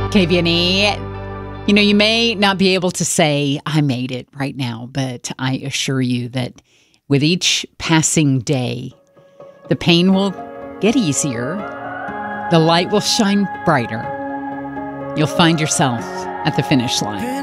KVNE. You know, you may not be able to say, I made it right now, but I assure you that with each passing day, the pain will get easier. The light will shine brighter. You'll find yourself at the finish line.